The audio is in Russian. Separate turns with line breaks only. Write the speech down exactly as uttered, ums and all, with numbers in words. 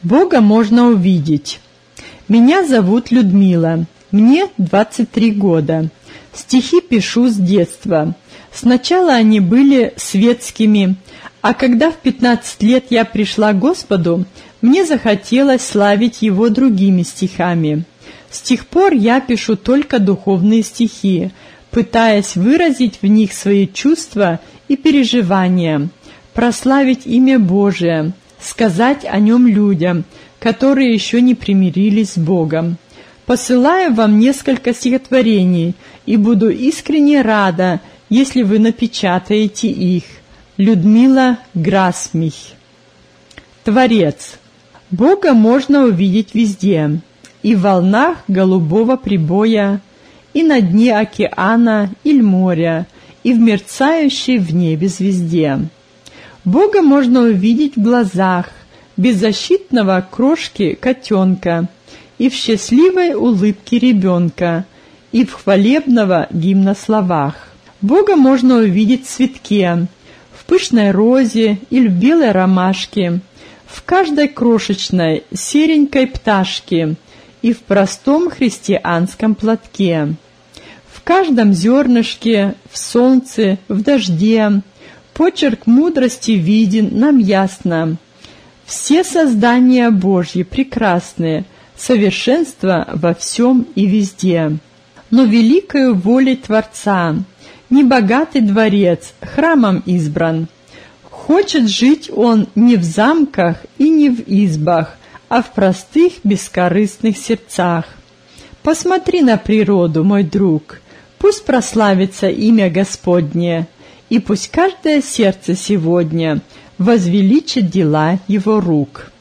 Бога можно увидеть. Меня зовут Людмила, мне двадцать три года. Стихи пишу с детства. Сначала они были светскими, а когда в пятнадцать лет я пришла к Господу, мне захотелось славить Его другими стихами. С тех пор я пишу только духовные стихи, пытаясь выразить в них свои чувства и переживания, прославить имя Божие, сказать о нем людям, которые еще не примирились с Богом. Посылаю вам несколько стихотворений и буду искренне рада, если вы напечатаете их. Людмила Грасмих. Творец. Бога можно увидеть везде, и в волнах голубого прибоя, и на дне океана или моря, и в мерцающей в небе звезде. Бога можно увидеть в глазах беззащитного крошки котенка, и в счастливой улыбке ребенка, и в хвалебного гимна словах. Бога можно увидеть в цветке, в пышной розе или в белой ромашке, в каждой крошечной серенькой пташке и в простом христианском платке, в каждом зернышке, в солнце, в дожде. Почерк мудрости виден нам ясно. Все создания Божьи прекрасны, совершенство во всем и везде. Но великою волей Творца небогатый дворец храмом избран. Хочет жить он не в замках и не в избах, а в простых бескорыстных сердцах. Посмотри на природу, мой друг, пусть прославится имя Господне, и пусть каждое сердце сегодня возвеличит дела его рук.